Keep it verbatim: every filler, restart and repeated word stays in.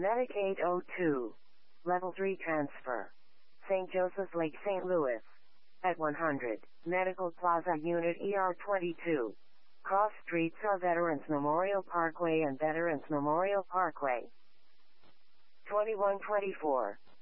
Medic eight oh two. Level three transfer. Saint Joseph's Lake, Saint Louis. At one hundred. Medical Plaza Unit E R twenty-two. Cross streets are Veterans Memorial Parkway and Veterans Memorial Parkway. twenty-one twenty-four.